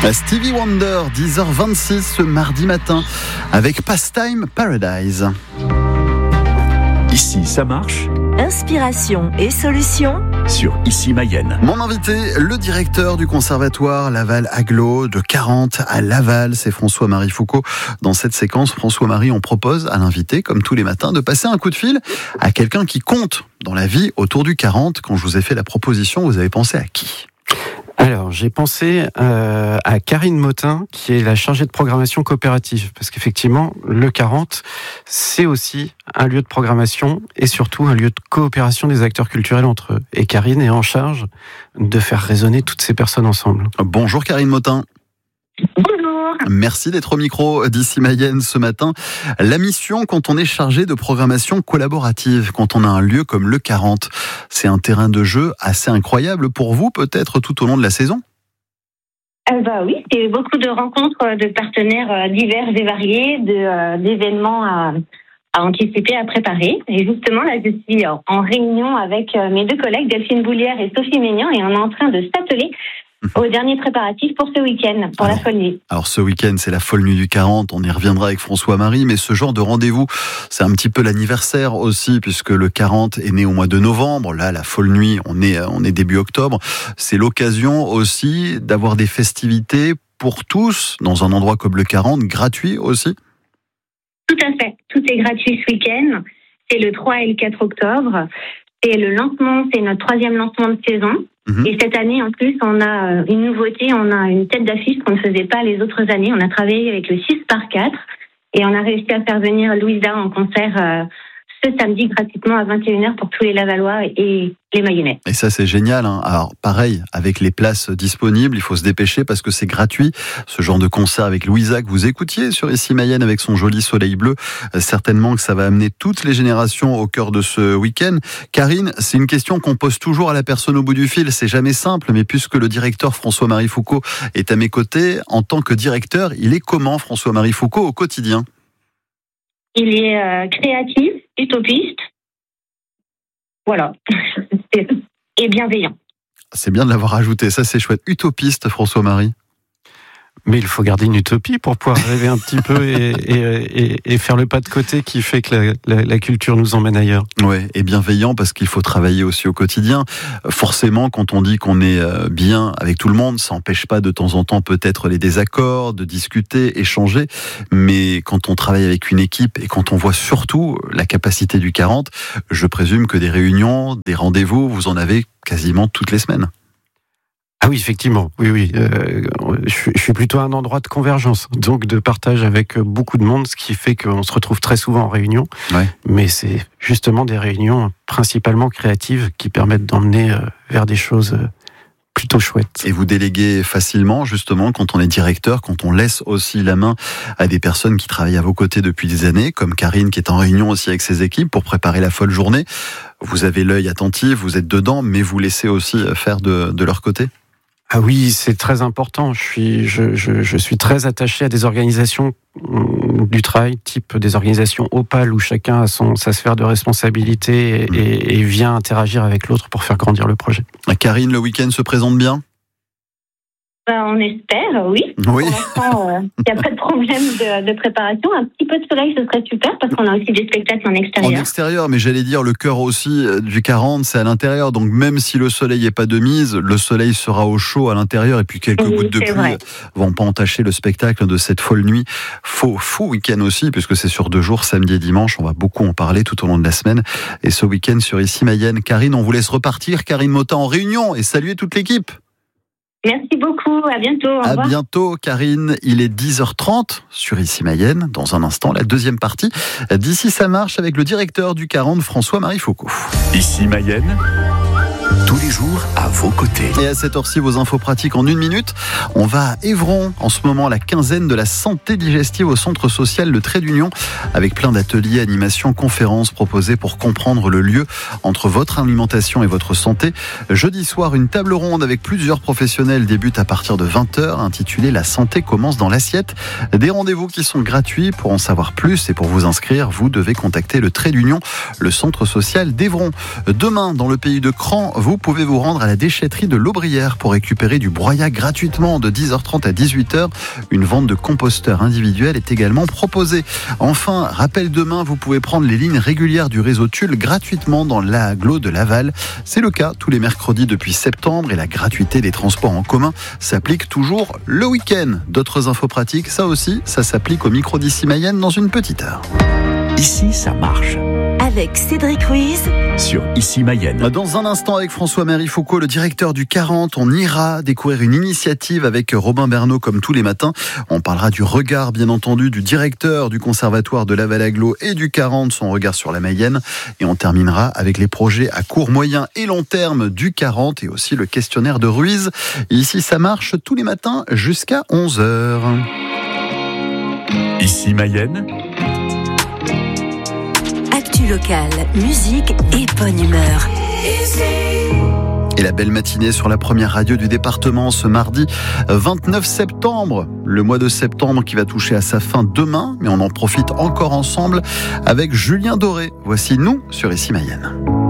Stevie Wonder, 10h26 ce mardi matin avec Pastime Paradise. Ici, ça marche. Inspiration et solutions Sur Ici Mayenne. Mon invité, le directeur du conservatoire Laval-Aglo de 40 à Laval, c'est François-Marie Foucault. Dans cette séquence, François-Marie, on propose à l'invité, comme tous les matins, de passer un coup de fil à quelqu'un qui compte dans la vie autour du 40. Quand je vous ai fait la proposition, vous avez pensé à qui ? Alors, j'ai pensé à Karine Motin, qui est la chargée de programmation coopérative, parce qu'effectivement, le 40, c'est aussi un lieu de programmation et surtout un lieu de coopération des acteurs culturels entre eux. Et Karine est en charge de faire résonner toutes ces personnes ensemble. Bonjour Karine Motin. Bonjour. Merci d'être au micro d'Ici Mayenne ce matin. La mission quand on est chargé de programmation collaborative, quand on a un lieu comme le 40, c'est un terrain de jeu assez incroyable pour vous peut-être tout au long de la saison ? Oui, c'est beaucoup de rencontres de partenaires divers et variés, d'événements à anticiper, à préparer. Et justement, là, je suis en réunion avec mes deux collègues, Delphine Boulière et Sophie Maignan, et on est en train de s'atteler au dernier préparatif pour ce week-end, pour la folle nuit. Alors ce week-end, c'est la folle nuit du 40, on y reviendra avec François-Marie, mais ce genre de rendez-vous, c'est un petit peu l'anniversaire aussi, puisque le 40 est né au mois de novembre, là la folle nuit, on est début octobre, c'est l'occasion aussi d'avoir des festivités pour tous, dans un endroit comme le 40, gratuit aussi. Tout à fait, tout est gratuit ce week-end, c'est le 3 et le 4 octobre, et le lancement, c'est notre 3e lancement de saison. Et cette année, en plus, on a une nouveauté, on a une tête d'affiche qu'on ne faisait pas les autres années. On a travaillé avec le 6x4 et on a réussi à faire venir Louisa en concert ce samedi gratuitement à 21h pour tous les Lavallois et les Mayennais. Et ça, c'est génial, hein. Alors, pareil, avec les places disponibles, il faut se dépêcher parce que c'est gratuit. Ce genre de concert avec Louisa que vous écoutiez sur Ici Mayenne avec son joli soleil bleu, certainement que ça va amener toutes les générations au cœur de ce week-end. Karine, c'est une question qu'on pose toujours à la personne au bout du fil. C'est jamais simple, mais puisque le directeur François-Marie Foucault est à mes côtés, en tant que directeur, il est comment François-Marie Foucault au quotidien ? Il est créatif, utopiste, voilà, et bienveillant. C'est bien de l'avoir ajouté, ça c'est chouette. Utopiste, François-Marie. Mais il faut garder une utopie pour pouvoir rêver un petit peu et faire le pas de côté qui fait que la culture nous emmène ailleurs. Ouais, et bienveillant parce qu'il faut travailler aussi au quotidien. Forcément, quand on dit qu'on est bien avec tout le monde, ça n'empêche pas de temps en temps peut-être les désaccords, de discuter, échanger. Mais quand on travaille avec une équipe et quand on voit surtout la capacité du 40, je présume que des réunions, des rendez-vous, vous en avez quasiment toutes les semaines. Ah oui, effectivement, oui. Je suis plutôt un endroit de convergence, donc de partage avec beaucoup de monde, ce qui fait qu'on se retrouve très souvent en réunion. Ouais. Mais c'est justement des réunions principalement créatives qui permettent d'emmener vers des choses plutôt chouettes. Et vous déléguez facilement, justement, quand on est directeur, quand on laisse aussi la main à des personnes qui travaillent à vos côtés depuis des années, comme Karine qui est en réunion aussi avec ses équipes pour préparer la folle journée. Vous avez l'œil attentif, vous êtes dedans, mais vous laissez aussi faire de leur côté ? Ah oui, c'est très important. Je suis très attaché à des organisations du travail, type des organisations Opal, où chacun a sa sphère de responsabilité et vient interagir avec l'autre pour faire grandir le projet. Karine, le week-end se présente bien ? On espère, oui. Pour l'instant, il n'y a pas de problème de préparation. Un petit peu de soleil, ce serait super, parce qu'on a aussi des spectacles en extérieur. En extérieur, mais j'allais dire, le cœur aussi du 40, c'est à l'intérieur. Donc même si le soleil n'est pas de mise, le soleil sera au chaud à l'intérieur. Et puis quelques gouttes de pluie vont pas entacher le spectacle de cette folle nuit. Faux week-end aussi, puisque c'est sur 2 jours, samedi et dimanche. On va beaucoup en parler tout au long de la semaine. Et ce week-end sur Ici Mayenne. Karine, on vous laisse repartir. Karine Motin en réunion et saluer toute l'équipe. Merci beaucoup, à bientôt, au revoir. À bientôt Karine, il est 10h30 sur Ici Mayenne. Dans un instant, la deuxième partie d'Ici ça marche avec le directeur du 40, François-Marie Foucault. Ici Mayenne, tous les jours à vos côtés. Et à cette heure-ci, vos infos pratiques en 1 minute. On va à Évron, en ce moment, la quinzaine de la santé digestive au centre social Le Trait d'Union, avec plein d'ateliers, animations, conférences proposées pour comprendre le lieu entre votre alimentation et votre santé. Jeudi soir, une table ronde avec plusieurs professionnels débute à partir de 20h, intitulée « La santé commence dans l'assiette ». Des rendez-vous qui sont gratuits. Pour en savoir plus et pour vous inscrire, vous devez contacter Le Trait d'Union, le centre social d'Évron. Demain, dans le pays de Cran, vous vous pouvez vous rendre à la déchetterie de l'Aubrière pour récupérer du broyat gratuitement de 10h30 à 18h. Une vente de composteurs individuels est également proposée. Enfin, rappel demain, vous pouvez prendre les lignes régulières du réseau Tulle gratuitement dans l'agglo de Laval. C'est le cas tous les mercredis depuis septembre et la gratuité des transports en commun s'applique toujours le week-end. D'autres infos pratiques, ça aussi, ça s'applique au micro d'Issy Mayenne dans une petite heure. Ici, ça marche. Avec Cédric Ruiz Sur Issy Mayenne. Dans un instant, avec François-Marie Foucault, le directeur du 40, on ira découvrir une initiative avec Robin Bernot comme tous les matins. On parlera du regard, bien entendu, du directeur du conservatoire de Laval-Agglo et du 40, son regard sur la Mayenne. Et on terminera avec les projets à court, moyen et long terme du 40 et aussi le questionnaire de Ruiz. Et ici, ça marche tous les matins jusqu'à 11h. Issy Mayenne. Actu locale, musique et bonne humeur. Et la belle matinée sur la première radio du département ce mardi 29 septembre. Le mois de septembre qui va toucher à sa fin demain, mais on en profite encore ensemble avec Julien Doré. Voici Nous sur Issy Mayenne.